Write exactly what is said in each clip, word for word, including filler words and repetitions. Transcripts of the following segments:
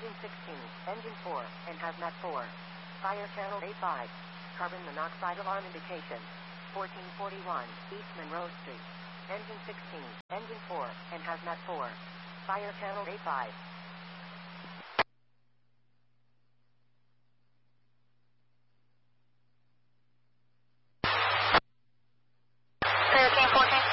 Engine sixteen, Engine four, and Hazmat four. Fire Channel A five. Carbon monoxide alarm indication. fourteen forty-one, East Monroe Street. Engine sixteen, Engine four, and Hazmat four. Fire Channel A five. thirteen fourteen.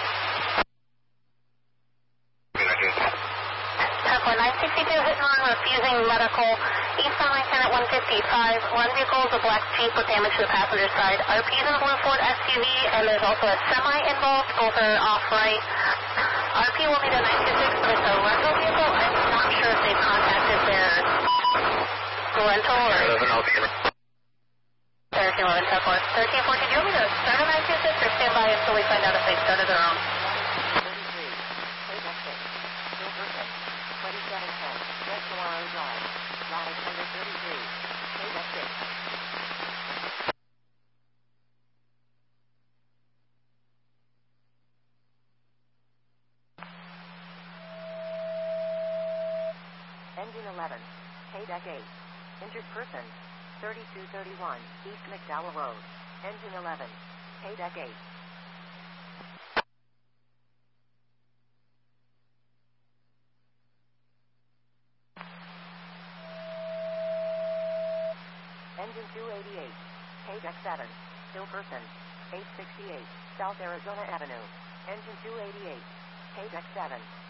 Airport nine sixty-two, hit and run, refusing medical. Eastbound Lieutenant one fifty-five. One vehicle is a black Jeep with damage to the passenger side. R P is in a blue Ford S U V, and there's also a semi involved. Both are off-right. R P will need a nine two six, but it's a rental vehicle. I'm not sure if they've contacted their rental or... thirteen eleven, ten four. thirteen fourteen, do you want me to start a nine two six or stand by until we find out if they've started their own? thirty-three, Take exit. Still person. twenty-seven ten, West Saguaro Drive. Ride number thirty-three. Take exit. Engine eleven. K-Deck eight. Injured person. thirty-two thirty-one, East McDowell Road. Engine eleven. K-Deck eight. Engine two eighty-eight. K-Deck seven. Still person. eight sixty-eight, South Arizona Avenue. Engine two eighty-eight. K-Deck seven.